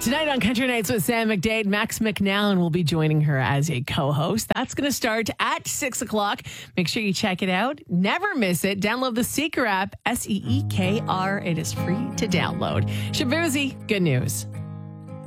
Tonight on Country Nights with Sam McDade, Max McNallen will be joining her as a co-host. That's going to start at 6 o'clock. Make sure you check it out. Never miss it. Download the Seeker app, Seekr. It is free to download. Shabuzi, good news.